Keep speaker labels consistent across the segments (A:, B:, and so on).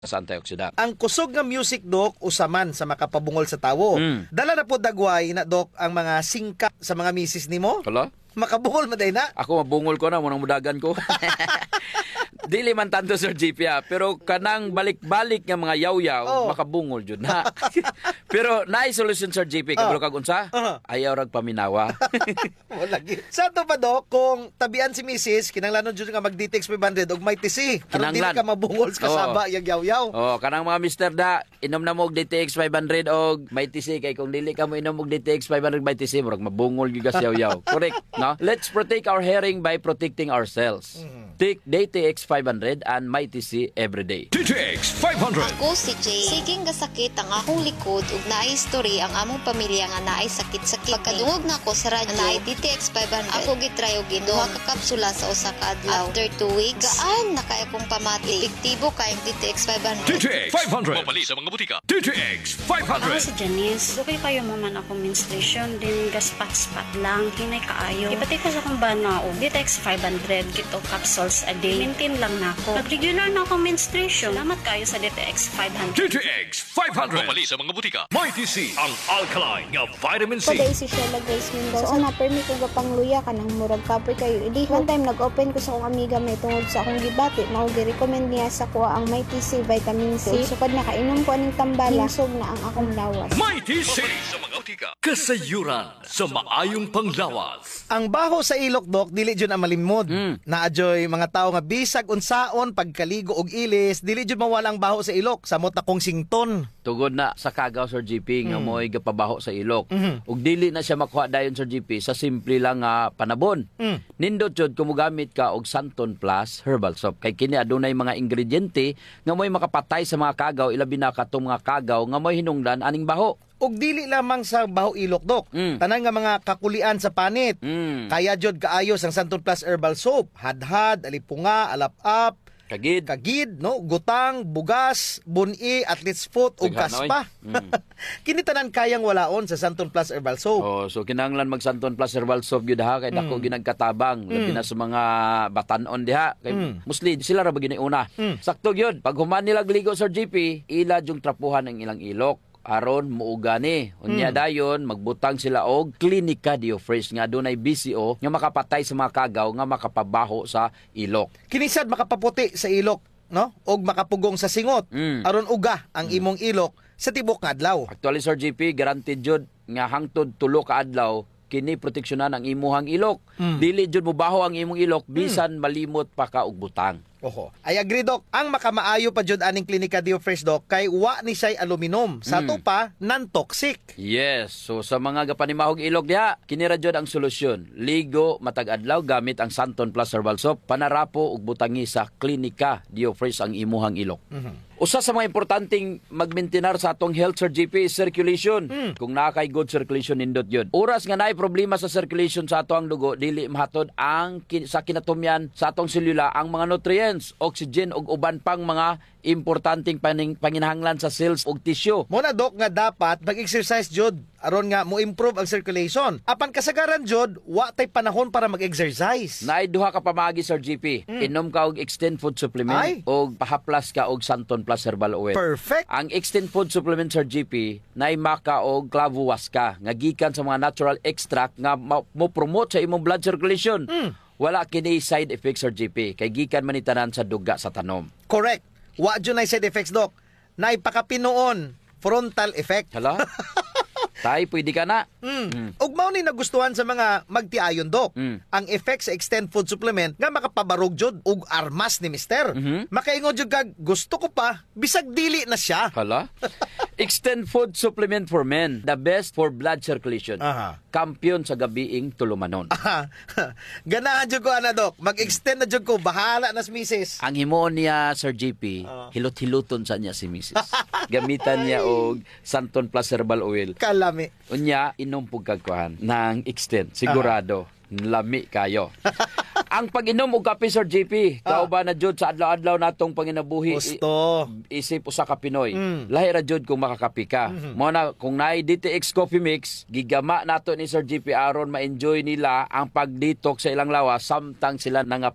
A: sa antioxidant.
B: Ang kusog nga music, Dok, usaman sa makapabungol sa tawo. Dala na po dagway na, Dok, ang mga singka sa mga misis nimo.
A: Kala?
B: Makabungol maday na.
A: Ako mabungol ko na, munang mudagan ko. Dili man tanto Sir JP pero kanang balik-balik nga mga yaw-yaw, makabungol jud na. Pero naay solusyon Sir JP, kabalo kag unsa? Ayaw rag paminawa.
B: Wala gi. Sa to pa, Dok, kung tabian si Mrs. kinanglanon jud nga mag-DTX 500 og may tisi. Aron dili ka mabungol sa kasaba yang yaw-yaw.
A: Kanang mga mister da, inom na mo og DTX 500 og may tisi kay kung dili ka mo inom og DTX 500 may tisi, murag mabungol gyud ka sa yaw-yaw. Correct, no? Let's protect our hearing by protecting ourselves. Take DTX 500 and may tisi every day.
C: DTX 500.
D: Ako si Jay. Siging gasakit ang akong likod ug naay history ang among pamilya nga naay sakit-sakit. Pagkadungog na ako sa radyo, naay DTX 500. Ako gitry og duha ka kapsula sa usa ka adlaw. After 2 weeks, gaan na kay akong pamati. Epektibo kay ang DTX 500.
C: DTX 500. Mapali sa mga butika. DTX 500.
E: Ako si Janice. Okay kayo mo man ako menstruation, din gaspat-spat lang, hinay kaayo. Ipati ko sa kong bana o DTX 500, gito capsules a day. Maintain lang na ako. Pag-regular na ako menstruation, salamat kayo sa DTX 500.
C: DTX 500. Mapali sa mga butika. Mighty C, ang alkaline nga vitamin C.
F: Paday si Sheila Grace Mendoza. So, na-permit ko gapang luya ka ng murag kapoy kayo. Idi, one time nag-open ko sa akong amiga may tungod sa akong gibati. Mao-recommend niya sa kuha ang Mighty C Vitamin C. Sukad nakainom ko aning tambala, hinsog na ang akong lawas.
C: Mighty C sa mga butika. Kasayuran sa maayong panglawas.
B: Ang baho sa ilok, Dok, dili jud ang malimod. Naadyoy mga tao nga bisag unsaon pagkaligo og ilis, dili jud mawala ang baho sa ilok. Samot na kong sington.
A: Tugod na sa kagaw Sir GP nga mo'y gapabaho sa ilok. Ug dili na siya makuha dayon Sir GP sa simple lang nga panabon. Nindot jud kumugamit ka og Santon Plus herbal soap kay kini adunay mga ingrediente nga mo'y makapatay sa mga kagaw, ilabi na katong mga kagaw nga mo'y hinungdan aning baho.
B: Og dili lamang sa baho ilok, Dok. Tanan nga mga kakulian sa panit. Kaya jud kaayos ang Santon Plus herbal soap. Hadhad, alipunga, alap-ap, kagid, no, gutang, bugas, buni, athlete's foot ug kaspa. Kini tanan kayang walaon sa Santon Plus herbal soap.
A: So kinahanglan mag Santon Plus herbal soap gyud ha kay dako ginagkatabang labi na sa mga batan-on diha kay mostly sila ra ba una. Sakto gyud pag human nila gligo Sir GP, ila jung trapuhan ang ilang ilok aron muugani. Unya dayon magbutang sila og Clinica Diofresh nga dunay BCO nga makapatay sa mga kagaw nga makapabaho sa ilok.
B: Kinisad makapaputi sa ilok, no? Og makapugong sa singot. Aron uga ang imong ilok sa tibok nga adlaw.
A: Actually Sir GP, guaranteed jud nga hangtod 3 ka adlaw kini proteksyonan ang imuhang ilok. Dili jud mobaho ang imong ilok bisan malimot pa ka og butang.
B: Oho. I agree, Dok. Ang makamaayo pa jud aning Clinica Diofresh, Dok, kay wa ni siya'y aluminum. Sa to pa, non-toxic.
A: Yes. So sa mga gapanimahog ilok diha, kini ra jud ang solusyon. Ligo matag adlaw gamit ang Santon Plus herbal soap, panarapo ug butangi sa Clinica Diofresh ang imuhang ilok. Usa sa mga importanteng magmaintenar sa atong health Sir GP is circulation. Kung nakay good circulation nindot yun. Oras nga naay problema sa circulation sa atong dugo, dili mahatod ang sa kinatumyan sa atong selula ang mga nutrients, oxygen ug uban pang mga importanteng panginahanglan sa cells ug tissue.
B: Muna, Dok, nga dapat mag-exercise jud aron nga mo improve ang circulation. Apan kasagaran jud, wa tay panahon para mag-exercise.
A: Naay duha ka pamagi Sir GP. Inom ka og Extend Food Supplement ug pahaplas ka og Santon Plus Herbal Oil.
B: Perfect.
A: Ang Extend Food Supplement Sir GP naay maka og clavuasca nga gikan sa mga natural extract nga mo promote sa imong blood circulation. Wala kini side effects Sir GP kay gikan man itanan sa duga sa tanom.
B: Correct. Wa jud nay side effects, Dok. Nay pakapinoon frontal effect.
A: Hala? Tay, pwede ka na.
B: Ug mao ni nagustuhan sa mga magtiayon, Dok. Ang effect sa Extend Food Supplement nga makapabarog jud ug armas ni Mister. Makaingon jud kag gusto ko pa bisag dili na siya.
A: Hala? Extend Food Supplement for Men, the best for blood circulation. Kampiyon sa gabiing tulumanon.
B: Ganahan jud ko ana, Dok. Mag-extend na jud ko, bahala na si Mrs.
A: Ang himoon niya Sir JP, hilot-hiluton sa niya si Mrs. Gamitan niya og Santon Plus Herbal Oil.
B: Kalami.
A: Unya inom pug kagkuhan ng extend sigurado lami kayo. Ang pag-inom og kape Sir JP, kauban na jud sa adlaw-adlaw natong panginabuhi.
B: Gusto.
A: Isip usa ka Pinoy. Lahi ra jud kung makakapi ka. Mo na kung naay DTX Coffee Mix, gigama nato ni Sir JP aron ma-enjoy nila ang pag-detox sa ilang lawas samtang sila nangapi.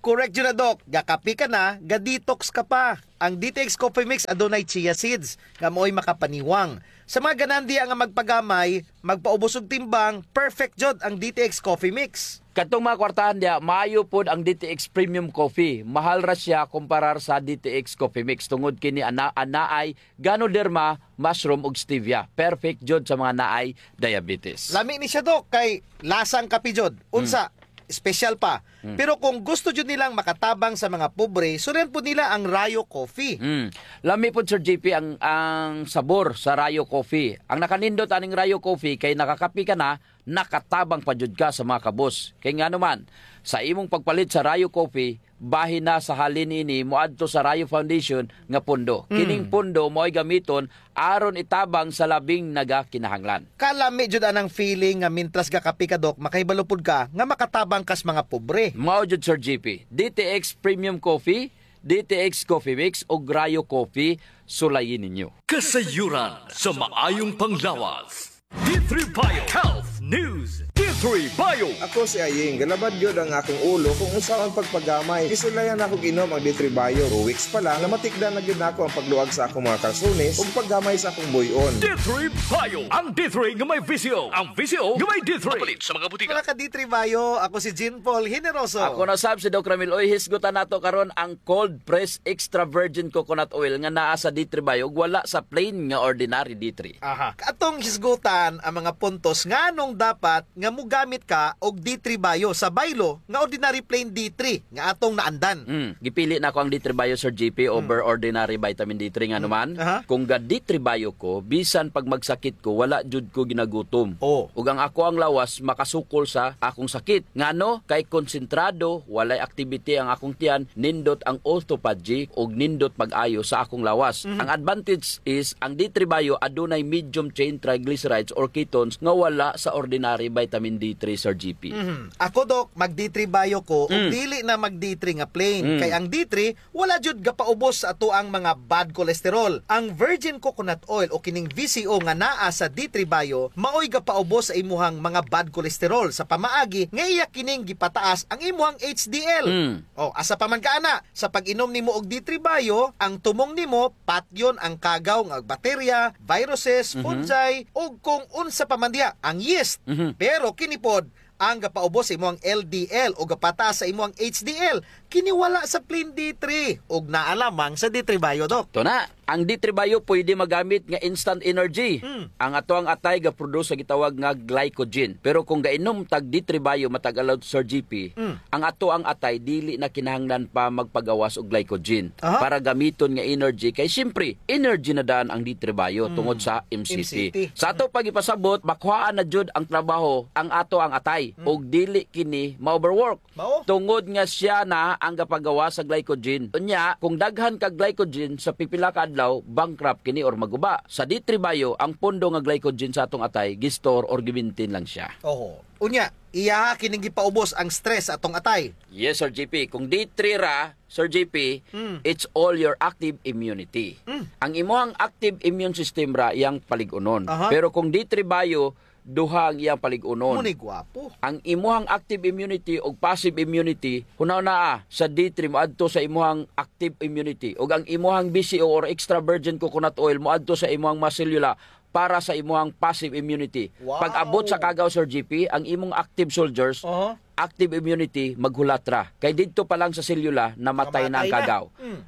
B: Correct yun na, Doc. Gakapi ka na, ga-detox ka pa. Ang DTX Coffee Mix adunay chia seeds nga mo'y makapaniwang. Sa mga ganandiya nga magpagamay, magpaubos og timbang, perfect jud ang DTX Coffee Mix.
A: Katong mga kwartahan diya, maayo pod ang DTX Premium Coffee. Mahal ra siya kumparar sa DTX Coffee Mix. Tungod kini anaay Ganoderma, mushroom ug stevia. Perfect jud sa mga naay diabetes.
B: Lami ni siya, Doc, kay lasang kapi jud. Unsa, special pa. Pero kung gusto jud nilang makatabang sa mga pobre, suren po nila ang Rayo Coffee.
A: Lami po Sir JP ang sabor sa Rayo Coffee. Ang nakanindot aning Rayo Coffee kay nakakapi ka na, nakatabang pa jud ka sa mga kabos. Kay nga naman, sa imong pagpalit sa Rayo Coffee, bahin na sa halin ini moadto sa Rayo Foundation nga pundo. Kining pundo mo'y gamiton aron itabang sa labing nagakinahanglan.
B: Kalami jud anang feeling nga mintras gakapi ka, Doc, makahibalo pud ka nga makatabang kas mga pobre.
A: Mao jud Sir JP, DTX Premium Coffee, DTX Coffee Mix o Rayo Coffee, sulayin ninyo.
C: Kasayuran sa maayong panglawas. D3 Bio Health News. D3 Bio.
G: Ako si Aying, galabad yun ang akong ulo kung usaon pagpagamay. Kisulayan ako inom ang D3 Bio. 2 weeks pa lang, namatikdan na yun ako ang pagluag sa akong mga kalsunis ug paggamay sa akong buyon.
C: D3 Bio. Ang D3 nga may visio. Ang visio nga may D3. Mapalit sa mga butika.
B: Wala ka D3 Bio, ako si Jean Paul Generoso.
A: Ako na sab si Doc Ramil. Oy, hisgutan nato karon ang cold press extra virgin coconut oil nga naa sa D3 Bio, wala sa plain nga ordinary D3.
B: Aha. Atong hisgutan ang mga puntos nganong dapat nga mugamit ka og D3 Bio sa baylo nga ordinary plain D3 nga atong naandan.
A: Gipili na ko ang D3 Bio Sir GP over ordinary vitamin D3 nga naman. Kung ga D3 Bio ko, bisan pag magsakit ko, wala jud ko ginagutom. Ug ang ako ang lawas makasukol sa akong sakit. Ngano? Kay konsentrado, walay activity ang akong tiyan, nindot ang autophagy ug nindot pag-ayo sa akong lawas. Ang advantage is ang D3 Bio adunay medium chain triglycerides or ketones nga wala sa ordinary vitamin D3 Sir GP.
B: Ako, Doc, mag D3 Bio ko ug dili na mag D3 nga plain. Kay ang D3 wala jud gapaubos sa ato ang mga bad cholesterol. Ang virgin coconut oil o kining VCO nga naa sa D3 Bio maoy gapaubos sa imuhang mga bad cholesterol sa pamaagi nga iya kining gipataas ang imuhang HDL. Asa pa man kaana sa pag-inom nimo og D3 Bio, ang tumong nimo patyon ang kagaw nga bakterya, viruses, fungi ug kung unsa pa man diha ang yeast. Pero kini pod ang gapaubos sa imuhang LDL o gapataas sa imuhang HDL kini wala sa plain D3 ug naalamang sa D3 Bio, Doc.
A: To na, ang D3 Bio pwede magamit nga instant energy. Ang ato ang atay ga-produce sa gitawag nga glycogen. Pero kung gainom tag D3 Bio matag allow Sir GP, ang ato ang atay dili na kinahanglan pa magpagawas og glycogen para gamiton nga energy kay syempre energy na daan ang D3 Bio tungod sa MCT. Sa ato pagipasabot, makuhaan na jud ang trabaho ang ato ang atay ug dili kini ma-overwork. Tungod nga siya na ang gapagawa sa glycogen. Unya, kung daghan ka glycogen sa pipila ka adlaw, bankrupt kini or maguba. Sa D3 Bio, ang pondo nga glycogen sa atong atay, gistor or gimintin lang siya.
B: Unya, iya kining gipaubos ang stress atong atay.
A: Yes, Sir JP. Kung D3 ra, Sir JP, it's all your active immunity. Ang imuhang active immune system ra iyang paligunon. Pero kung D3 Bio, duha ang iyang paligunon.
B: Muni gwapo.
A: Ang imuhang active immunity o passive immunity, hunaw na sa D3 moadto sa imuhang active immunity. O ang imuhang BCO or extra virgin coconut oil moadto sa imuhang maselula para sa imuhang passive immunity. Pag abot sa kagaw Sir GP, ang imong active soldiers, active immunity maghulatra. Kay didto pa lang sa selula namatay na ang kagaw.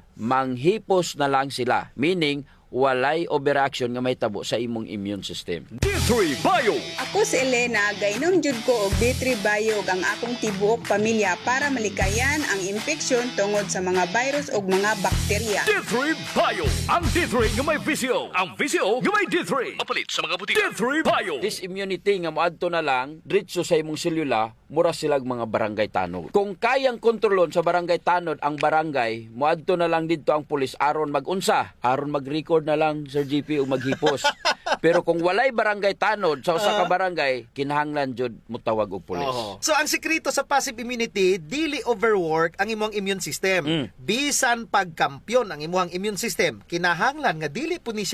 A: Manghipos na lang sila. Meaning, walay overreaction nga may tabo sa imong immune system.
C: D3 Bio.
H: Ako si Elena, gainom jud ko og D3 Bio ang akong tibuok pamilya para malikayan ang infeksyon tungod sa mga virus ug mga bakterya.
C: D3 Bio. Ang D3 nga may visio. Ang visio nga may D3. Mapalit sa mga butika. D3 Bio.
A: This immunity nga moadto na lang diretso sa imong selula, mura silag mga barangay tanod. Kung kayang kontrolon sa barangay tanod ang barangay, moadto na lang didto ang pulis aron magunsa, aron mag-record na lang Sir GP ug maghipos. Pero kung walay barangay tanod sa usa ka barangay, kinahanglan jud mutawag og pulis.
B: So ang sekreto sa passive immunity, dili overwork ang imong immune system. Bisan pagkampyon ang imong immune system, kinahanglan nga dili po ni siya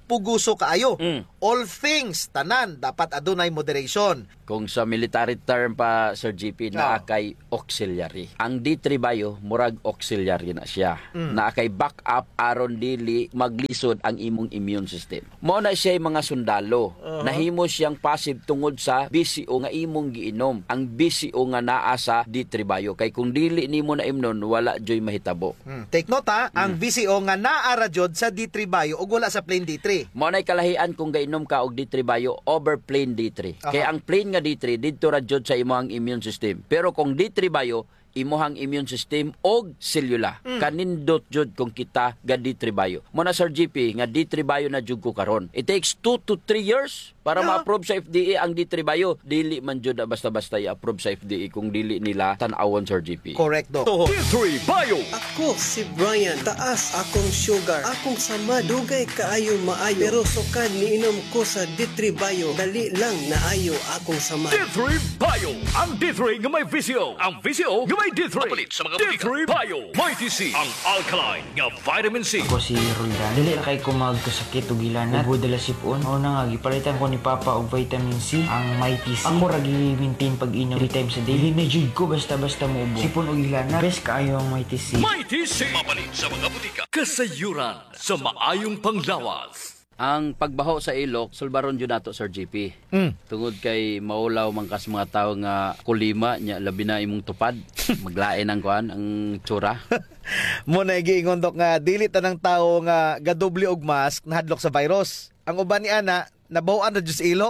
B: puguso kaayo. All things tanan dapat adunay moderation.
A: Kung sa military term pa, Sir GP, naa kay auxiliary. Ang D3 Bayo, murag auxiliary na siya. Naa kay backup aron dili maglisod ang imong immune system. Mao na siya mga sundalo. Nahimo siyang passive tungod sa BCO nga imong giinom. Ang BCO nga naa sa D3 Bayo. Kay kung dili nimo na imnon, wala joy mahitabo.
B: Take note ha, ang VCO nga naara jud sa D3 Bayo ug wala sa plain D3.
A: Mao nay kalahian kung gainom ka og D3 Bayo over plain D3. Kaya ang plain nga D3 didto ra jud sa imong immune system. Pero kung D3 Bayo imuhang immune system og selula. Kanindot jud kung kita ga D3 Bayo. Mo na Sir GP nga D3 Bayo na jud ko karon. It takes 2 to 3 years para ma-approve sa FDA ang D3 Bayo. Dili man jud basta-basta i-approve sa FDA kung dili nila tan-awon, Sir GP.
B: Correct, Doc.
C: D3 Bayo.
I: Ako si Brian, taas akong sugar, akong sama, dugay kaayo maayo, pero sukad niinom ko sa D3 Bayo, dali lang naayo akong sama.
C: D3 Bayo. Ang D3 nga may VCO. Ang VCO nga may D3. Mapalit sa mga D3 Bayo. May TC. Ang alkaline nga vitamin C.
J: Ako si Roldan. Dili na kay ko magkasakit o gilanat. Ubo dala sipon. O na nga, gipalitan ko ni Papa og vitamin C. Ang Mighty C. Ako ragi maintain pag-inom 3 times a day. Dili na jud ko basta-basta mo ubo. Sipon o gilanat. Best kaayo ang Mighty C.
C: Mighty C. Mapalit sa mga butika. Kasayuran sa maayong panglawas.
A: Ang pagbaho sa ilok, sulbaron jud nato, Sir GP. Tungod kay maulaw man kas mga tawo nga kulima nya labi na imong tupad, maglain ang kuan ang tsura.
B: Mo na giingon Doc nga dili tanang tawo nga gadoble og mask nahadlok sa virus. Ang uban ni ana nabawan na jud sa ilok.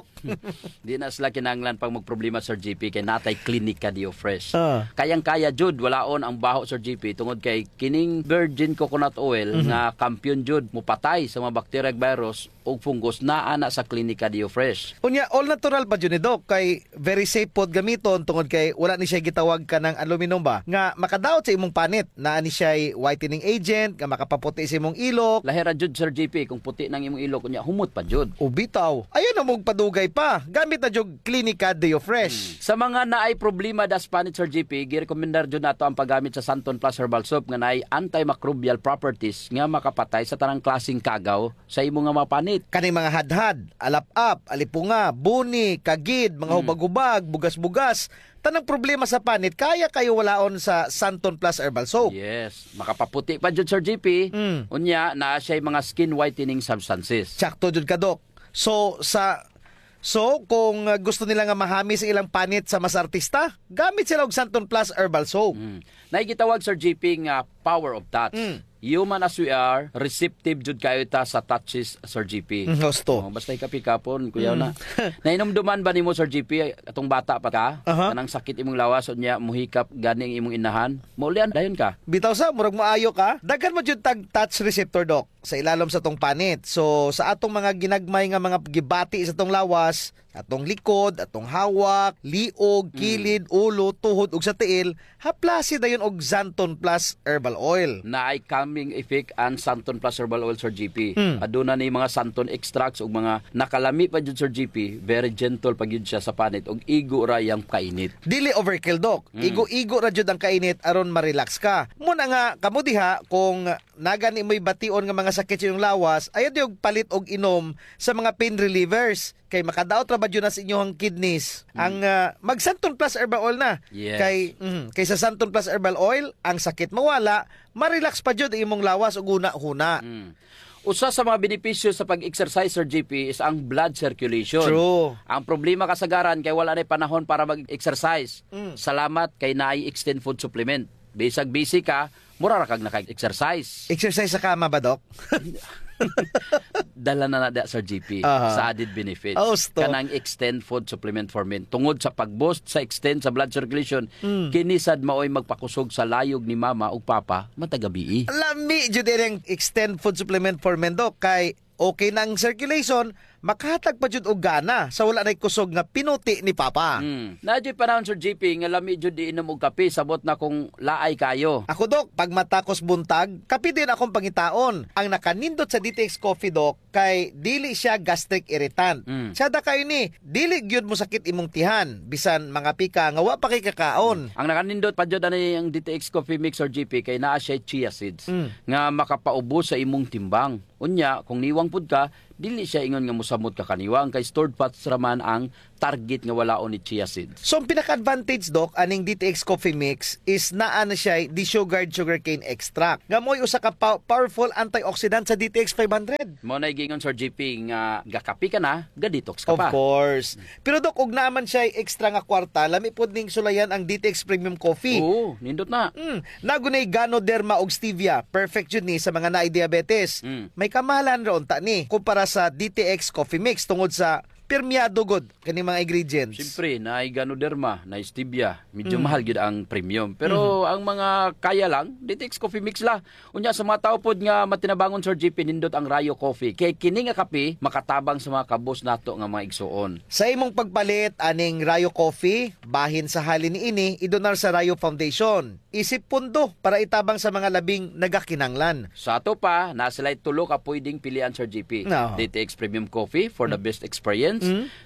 A: Di na sila kinahanglan pang magproblema, Sir GP, kay natay klinika Dio Fresh. Kayang-kaya jud walaon ang baho, Sir GP, tungod kay kining virgin coconut oil nga kampiyon jud mupatay sa mga bacteria ug virus ug fungus naa na sa klinika Dio Fresh.
B: Unya all natural pa jud ni Doc kay very safe pod gamiton tungod kay wala ni siya gitawag ka ng aluminum ba nga makadaot sa imong panit. Naa ni siya whitening agent nga makapaputi sa imong ilok.
A: Lahira jud, Sir GP, kung puti nang imong ilok unya humot pa jud.
B: Ubitaw. Ayun na mong padugay pa. Gamit na jud klinika Dio Fresh.
A: Sa mga naay problema das panit, Sir GP, girekomendar jud nato ang paggamit sa Santon Plus Herbal Soap nga naay antimicrobial properties nga makapatay sa tanang klaseng kagaw sa imong nga mga panit.
B: Kaning mga hadhad, alap-ap, alipunga, buni, kagid, mga hubag-hubag, bugas-bugas, tanang problema sa panit, kaya kayo walaon sa Santon Plus Herbal Soap.
A: Yes, makapaputi pa jud, Sir GP. Unya naa siya mga skin whitening substances.
B: Sakto jud ka, Doc. So, kung gusto nila nga mahami sa ilang panit sa mas artista, gamit sila og Santon Plus Herbal Soap.
A: Naigitawag, Sir GP, nga power of touch. Human as we are, receptive jud kayo ta sa touches, Sir GP.
B: Gusto.
A: Basta ikapikapon, kuyaw na. Nainomduman ba nimo, Sir GP, atong bata pa ka? Kanang sakit imong lawas, unya muhikap ganing imong inahan. Maulian, dayon ka.
B: Bitaw sa, murag maayo ka. Dagan mo jud tag touch receptor, Doc, sa ilalom sa tong panit. So, sa atong mga ginagmay nga mga gibati sa tong lawas, atong likod, atong hawak, liog, kilid, ulo, tuhod ug sa tiil, haplasi dayon og Santon Plus Herbal Oil.
A: Naay calming effect ang Santon Plus Herbal Oil, Sir GP. Aduna ni mga Santon extracts ug mga nakalami pa jud, Sir GP. Very gentle pa gyud siya sa panit ug igo ra yang kainit.
B: Dili overkill, Doc. Igo-igo ra jud ang kainit aron ma-relax ka. Muna nga kamo diha kung nagani mo'y bation nga mga sakit sa iyong lawas, ayaw diog palit og inom sa mga pain relievers kay makadaot ra ba jud na sa inyong kidneys. Ang mag Santon Plus Herbal Oil na.
A: Yes.
B: Kay sa Santon Plus Herbal Oil, ang sakit mawala, ma-relax pa jud imong lawas ug una-huna.
A: Usa sa mga benepisyo sa pag-exercise, Sir GP, is ang blood circulation.
B: True.
A: Ang problema kasagaran kay wala na panahon para mag-exercise. Salamat kay naay extend food supplement. Bisag busy ka, mura ra kag naka-exercise.
B: Exercise sa kama ba, Doc?
A: Dala na nada, Sir GP, sa added benefits. Kanang extend food supplement for men. Tungod sa pag-boost sa extend sa blood circulation, kinisad maoy magpakusog sa layog ni mama ug papa matagabi.
B: Lami jud ang extend food supplement for men, Doc, kay okay na ang circulation, makahatag pa jud og gana sa wala nay kusog nga pinuti ni papa.
A: Nadyo panahon, Sir GP, nga lami jud iinom og kape sabot na kung laay kayo.
B: Ako, Doc, pag matakos buntag, kape din akong pangitaon. Ang nakanindot sa DTX Coffee, Doc, kay dili siya gastric irritant. Sada kayo ni, dili gyud mo sakit imong tihan bisan mga pika nga wa pa kay kakaon.
A: Ang nakanindot pa jud ani ang DTX Coffee Mix or GP kay naa siya chia seeds nga makapaubos sa imong timbang. Unya, kung niwang pud ka, dili siya ingon nga mosamot ka kaniwang kay stored fats raman ang target nga walaon ni chia seeds.
B: So, ang pinaka-advantage, Doc, aning DTX Coffee Mix is naa na siya desugared sugarcane extract. Nga mo'y usa ka powerful antioxidant sa DTX 500.
A: Mo na gingon Sir GP nga gakapi ka na, ga-detox ka
B: Of
A: pa.
B: course. Pero Doc, ug naman siya extra nga kwarta, lami pod ning sulayan ang DTX Premium Coffee.
A: Oo, nindot na.
B: Nagunay Ganoderma og stevia, perfect yun ni sa mga naay diabetes. May kamahalan ron ta ni kumpara sa DTX Coffee Mix tungod sa permiado god kani mga ingredients.
A: Siyempre, na Ganoderma, na stevia, medyo mahal gyud ang premium. Pero ang mga kaya lang, DTX Coffee Mix la. Unya sa mga tao pod nga matinabangon Sir GP nindot ang Rayo Coffee. Kay kini nga kape makatabang sa mga kabos nato nga mga igsuon.
B: Sa imong pagpalit aning Rayo Coffee, bahin sa halin niini idonar sa Rayo Foundation. Isip pundo para itabang sa mga labing nagakinanglan.
A: Sa ato pa, nasa light tulo ka pwedeng pilian Sir GP.
B: No.
A: DTX Premium Coffee for the best experience.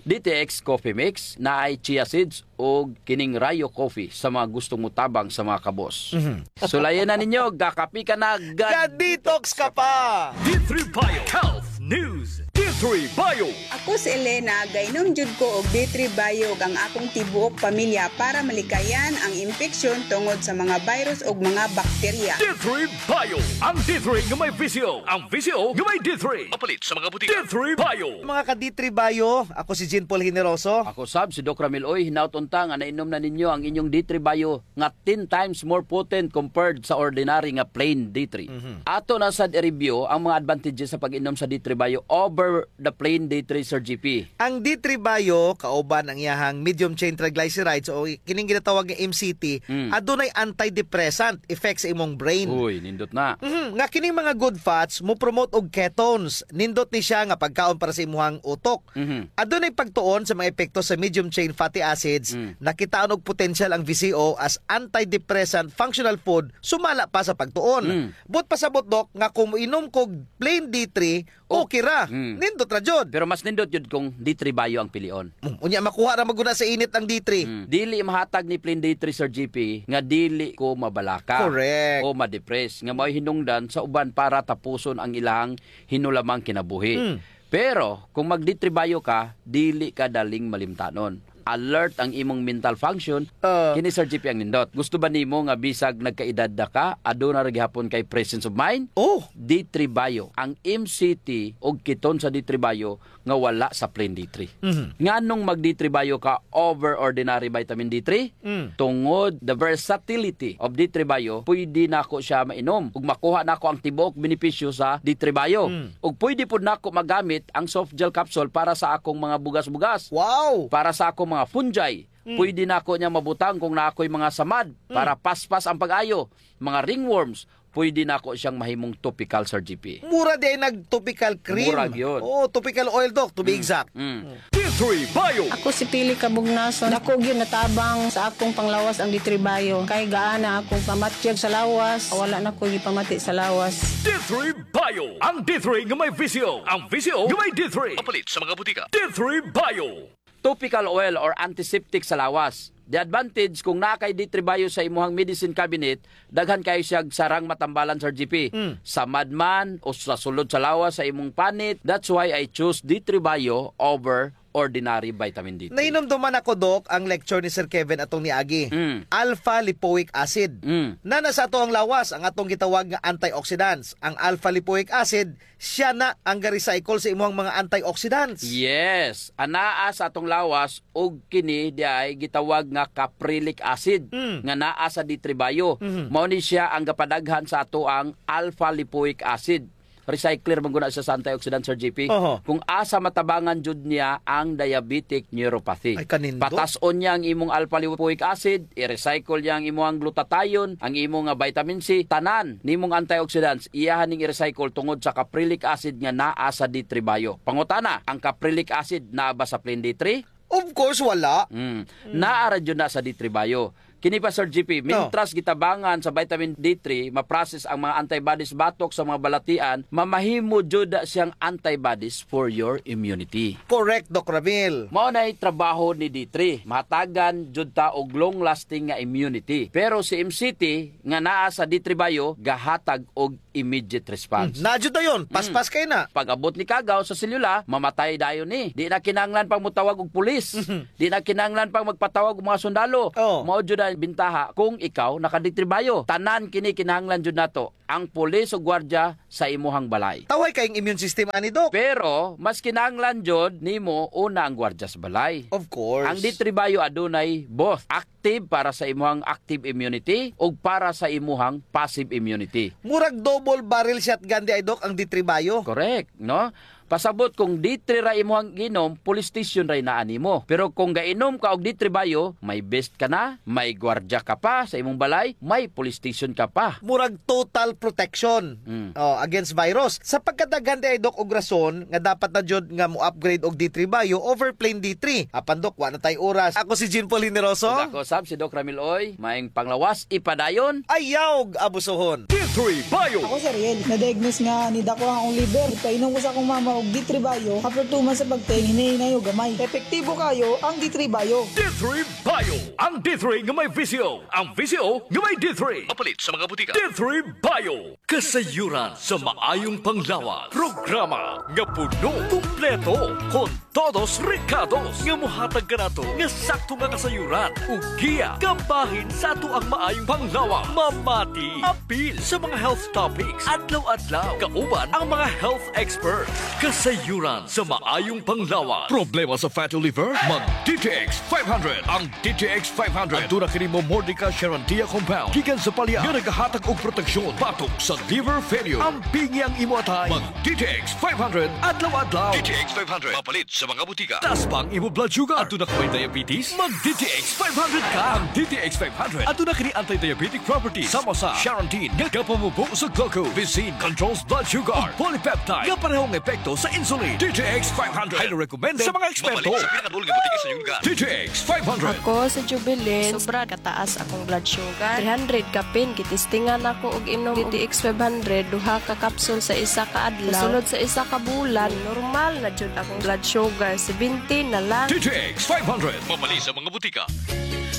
A: DTX Coffee Mix na ay chia seeds o kining Rayo Coffee sa mga gustong mutabang sa mga kabos. Sulayan na ninyo, gakapi ka na,
B: Detox ka pa!
C: D3 Bio Health News. D3 Bio.
H: Ako si Elena, gainom jud ko og D3 Bio ang akong tibuok pamilya para malikayan ang infeksyon tungod sa mga virus ug mga bakterya.
C: D3 Bio. Ang D3 nga may visyo. Ang visyo nga may D3. Mapalit sa mga butika. D3 Bio.
B: Mga ka-D3 Bio, ako si Jean Paul Generoso.
A: Ako sab si Doc Ramil Oy, hinautunta nga nainom na ninyo ang inyong D3 Bio nga 10 times more potent compared sa ordinary nga plain D3. Ato na sad i-review ang mga advantages sa pag-inom sa D3 Bio over the plain D3 Sir GP.
B: Ang D3 Bio, kauban ang iyahang medium chain triglycerides o kining ginatawag nga MCT, adunay antidepressant effect sa imong brain.
A: Uy, nindot na.
B: Nga kining mga good fats mo promote og ketones. Nindot ni siya nga pagkaon para sa imuhang utok. Adunay pagtuon sa mga epekto sa medium chain fatty acids. Nakitaon og potential ang VCO as antidepressant functional food sumala pa sa pagtuon. But pasabot Doc nga kung inom kog plain D3, okay ra. Nindot ra jud.
A: Pero mas nindot yun kung D3 Bio ang pilion.
B: Unya makuha ra maguna sa init ang D3.
A: Dili mahatag ni plain D3 Sir GP nga dili ko mabalaka.
B: Correct.
A: O ma-depress. Nga may hinungdan sa uban para tapuson ang ilang hinulamang kinabuhi. Pero kung mag D3 Bio ka, dili ka daling malimtanon. Alert ang imong mental function. Kini Sir GP ang nindot. Gusto ba nimo nga bisag nagkaedad na ka, aduna ra gihapon kay presence of mind? D3 Bio. Ang MCT og keton sa D3 Bio nga wala sa plain D3. Nganong mag D3 Bio ka over ordinary vitamin D3? Tungod the versatility of D3 Bio, pwede nako siya mainom ug makuha nako ang tibuok benepisyo sa D3 Bio. Ug pwede pud nako magamit ang soft gel capsule para sa akong mga bugas-bugas.
B: Wow!
A: Para sa akong mga fungi. Pwede nako niya mabutang kung nakoy mga samad para paspas ang pag-ayo. Mga ringworms, pwede nako siyang mahimong topical Sir GP.
B: Mura di ay nag-topical cream.
A: Mura yun.
B: Topical oil Doc, to be exact.
C: D3 Bio.
K: Ako si Pili Kabugnason. Ako gyud natabang sa akong panglawas ang D3 Bio. Kay gaana akong pamatyag sa lawas. Wala na ko gipamati sa lawas.
C: D3 Bio. Ang D3 nga may visyo. Ang visyo nga may D3. Mapalit sa mga butika. D3 Bio.
A: Topical oil or antiseptic sa lawas. The advantage kung nakay D3 Bio sa imuhang medicine cabinet, daghan kayo siya sarang matambalan Sir GP. Sa madman o sa sulod sa lawas sa imong panit, that's why I choose D3 Bio over ordinary vitamin D3.
B: Nainom duman ako Doc ang lecture ni Sir Kevin atong niagi. Alpha lipoic acid. Na nasa ato ang lawas ang atong gitawag nga antioxidants. Ang alpha lipoic acid siya na ang ga-recycle sa imong mga antioxidants.
A: Yes, anaa sa atong lawas og kini di ay gitawag nga caprylic acid nga naa sa D3 Bio. Mao ni siya ang gapadaghan sa ato ang alpha lipoic acid. Recycler mangguna siya sa antioxidant Sir GP. Kung asa matabangan jud niya ang diabetic neuropathy.
B: Ay, kanindo.
A: Patason niya ang imong alpha lipoic acid, i-recycle niya ang imong glutathione, ang imong vitamin C, tanan nimong antioxidants iyahan ning i-recycle tungod sa caprylic acid nga naa sa D3 Bio. Pangutana, ang caprylic acid naa ba sa plain D3?
B: Of course wala.
A: Naara jud na sa D3 Bio. Kini pa Sir GP, mintras gitabangan sa vitamin D3, ma-process ang mga antibodies batok sa mga balatian, mamahimo jud siyang antibodies for your immunity.
B: Correct, Doc Ramil.
A: Mao nay trabaho ni D3. Mahatagan jud ta og long-lasting nga immunity. Pero si MCT nga naa sa D3 Bio gahatag og immediate response.
B: Nadyo dayon, paspas kay na.
A: Pag abot ni kagaw sa selula, mamatay dayon ni. Di na kinahanglan pang mutawag og pulis. Di na kinahanglan pang magpatawag og mga sundalo. Mao jud ang bintaha kung ikaw naka-D3 Tanan kini kinahanglan jud nato ang pulis o gwardiya sa imuhang balay.
B: Taway kayong immune system ani, Doc.
A: Pero mas kinahanglan jud nimo una ang gwardiya sa balay.
B: Of course.
A: Ang D3 adunay both active para sa imuhang active immunity ug para sa imuhang passive immunity.
B: Murag double barrel shotgun di ay, Doc, ang D3 Bio.
A: Correct, no? Pasabot kung D3 ra imuhang ginom, police station ra inaani mo. Pero kung gainom ka og D3 Bio, may best ka na, may gwardiya ka pa sa imong balay, may police station ka pa.
B: Murag total protection against virus. Sa pagkadaghan di ay, Doc, og rason nga dapat na jud nga mo upgrade og D3 Bio over plain D3. Apan, Doc, wa na tay oras. Ako si Jean Paul Generoso.
A: Ako sab si Doc Ramil Oy, maing panglawas ipadayon.
B: Ayaw abusohon.
C: D3 Bio.
L: Ako si Riel, na-diagnose nga ni dako ang liver. Painom ko sa akong mama og D3 Bio. After 2 months sa pagtingin, hinahinay o gamay. Epektibo kayo ang D3 Bio.
C: D3 Bio. Ang D3 nga may visyo. Ang visyo nga may D3. Mapalit sa mga butika. D3 Bio. Kasayuran sa maayong panglawas. Programa nga puno, kumpleto, con todos ricados. Nga muhatag ka nato nga sakto nga kasayuran. Ug giya, kabahin sa ato ang maayong panglawas. Mamati. Apil sa mga health topics. Adlaw-adlaw. Kauban ang mga health experts. Kasayuran sa maayong panglawas. Problema sa fatty liver? Mag DTX 500. Ang DTX 500 aduna kini mo Mordica Sharantia compound. Gikan sa palya nga nagahatag og proteksyon batok sa liver failure. Ang pingi ang imo atay. Mag DTX 500 adlaw-adlaw. DTX 500 mapalit sa mga butika. Taas pa ang imo blood sugar. Aduna ka may diabetes? Mag DTX 500 ka. Ang DTX 500 aduna kini anti-diabetic properties. Sama sa Sharantin nga kapamubo sa glucose. Visin controls blood sugar. Polypeptide nga parehong epekto sa insulin. DTX 500. Highly recommended sa mga eksperto. DTX 500.
M: Ako sa Jubilee, sobra kataas akong blood sugar. 300 kapin, kitistingan ako og inom DTX 500, duha ka kapsul sa isa ka adlaw. Sulod sa isa ka bulan, normal na jud akong blood sugar, 70 na lang.
C: DTX 500. Mamali sa mga butika.